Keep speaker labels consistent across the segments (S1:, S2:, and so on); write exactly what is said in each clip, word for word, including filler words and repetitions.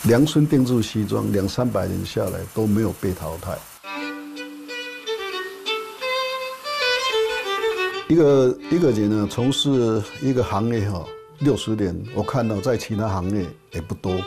S1: 量身定制西装，两三百年下来都没有被淘汰。一个一个人呢，从事一个行业哈，六十年，我看到在其他行业也不多。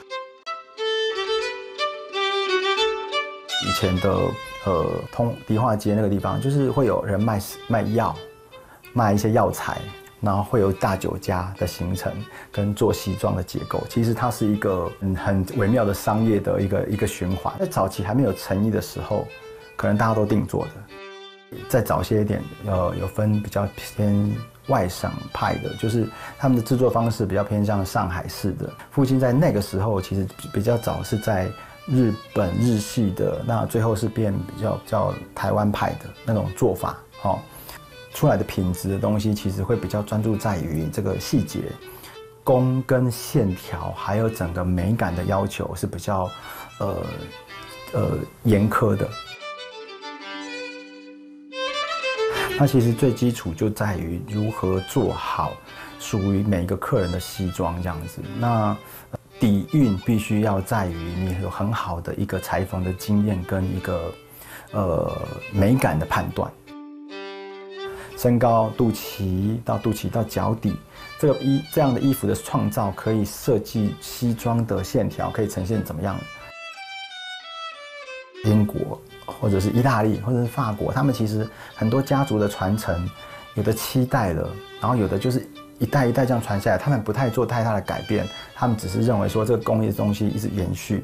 S2: 以前的呃通迪化街那个地方，就是会有人卖卖药，卖一些药材。然后会有大酒家的形成，跟做西装的结构，其实它是一个很微妙的商业的一个一个循环。在早期还没有成衣的时候，可能大家都定做的。再早些一点，呃，有分比较偏外省派的，就是他们的制作方式比较偏向上海式的。复兴在那个时候其实比较早是在日本日系的，那最后是变比较比较台湾派的那种做法，哦。出来的品质的东西，其实会比较专注在于这个细节、工跟线条，还有整个美感的要求是比较，呃呃严苛的。那其实最基础就在于如何做好属于每一个客人的西装这样子。那底蕴必须要在于你有很好的一个裁缝的经验跟一个呃美感的判断。身高、肚脐到肚脐到脚底，这个衣这样的衣服的创造，可以设计西装的线条，可以呈现怎么样？英国或者是意大利或者是法国，他们其实很多家族的传承，有的七代了，然后有的就是一代一代这样传下来，他们不太做太大的改变，他们只是认为说这个工艺的东西一直延续。